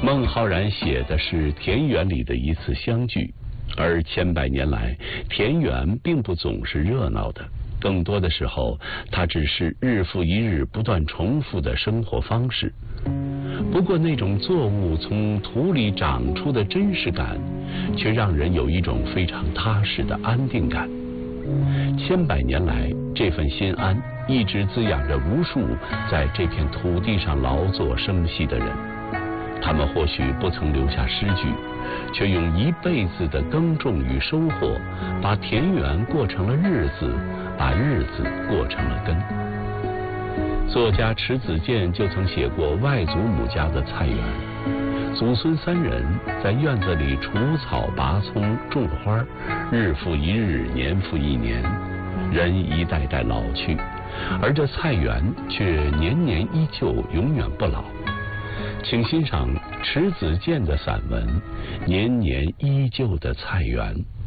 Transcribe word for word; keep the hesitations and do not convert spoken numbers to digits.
孟浩然写的是田园里的一次相聚，而千百年来，田园并不总是热闹的，更多的时候，它只是日复一日不断重复的生活方式。不过，那种作物从土里长出的真实感，却让人有一种非常踏实的安定感。千百年来，这份心安一直滋养着无数在这片土地上劳作生息的人。他们或许不曾留下诗句，却用一辈子的耕种与收获，把田园过成了日子，把日子过成了根。作家迟子建就曾写过外祖母家的菜园，祖孙三人在院子里除草拔葱种花，日复一日，年复一年，人一代代老去，而这菜园却年年依旧，永远不老。请欣赏迟子建的散文《年年依旧的菜园》。